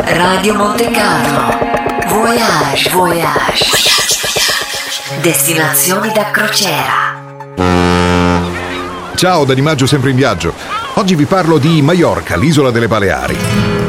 Radio Monte Carlo. Voyage, voyage. Destinazioni da crociera. Ciao, da Di Maggio sempre in viaggio. Oggi vi parlo di Maiorca, l'isola delle Baleari.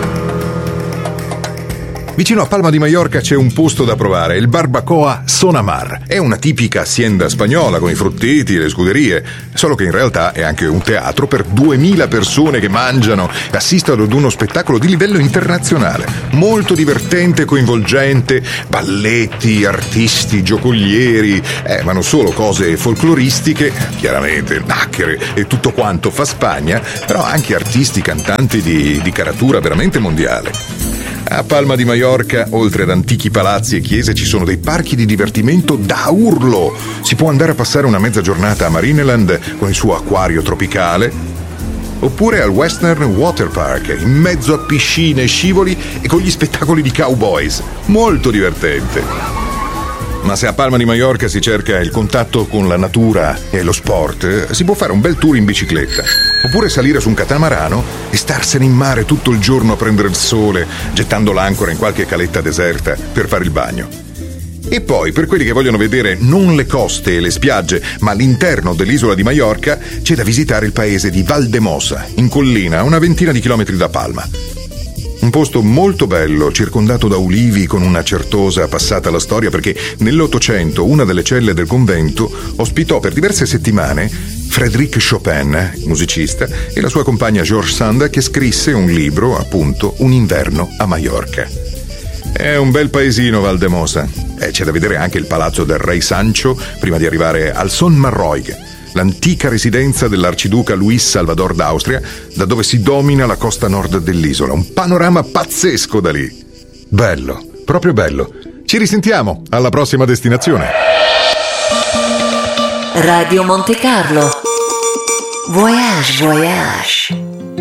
Vicino a Palma di Maiorca c'è un posto da provare, il Barbacoa Sonamar. È una tipica hacienda spagnola con i frutteti e le scuderie, solo che in realtà è anche un teatro per 2000 persone che mangiano e assistono ad uno spettacolo di livello internazionale. Molto divertente e coinvolgente, balletti, artisti, giocolieri, ma non solo cose folcloristiche, chiaramente nacchere e tutto quanto fa Spagna, però anche artisti, cantanti di caratura veramente mondiale. A Palma di Maiorca, oltre ad antichi palazzi e chiese, ci sono dei parchi di divertimento da urlo. Si può andare a passare una mezza giornata a Marineland con il suo acquario tropicale, oppure al Western Water Park, in mezzo a piscine, scivoli e con gli spettacoli di cowboys. Molto divertente. Ma se a Palma di Maiorca si cerca il contatto con la natura e lo sport, si può fare un bel tour in bicicletta, oppure salire su un catamarano e starsene in mare tutto il giorno a prendere il sole, gettando l'ancora in qualche caletta deserta per fare il bagno. E poi, per quelli che vogliono vedere non le coste e le spiagge, ma l'interno dell'isola di Maiorca, c'è da visitare il paese di Valdemosa, in collina, a una ventina di chilometri da Palma. Un posto molto bello, circondato da ulivi con una certosa passata alla storia, perché nell'Ottocento una delle celle del convento ospitò per diverse settimane Frédéric Chopin, musicista, e la sua compagna George Sand, che scrisse un libro, appunto, Un inverno a Maiorca. È un bel paesino Valdemosa. C'è da vedere anche il palazzo del re Sancho prima di arrivare al Son Marroig, l'antica residenza dell'arciduca Luis Salvador d'Austria, da dove si domina la costa nord dell'isola. Un panorama pazzesco da lì. Bello, proprio bello. Ci risentiamo alla prossima destinazione. Radio Monte Carlo. Voyage, voyage.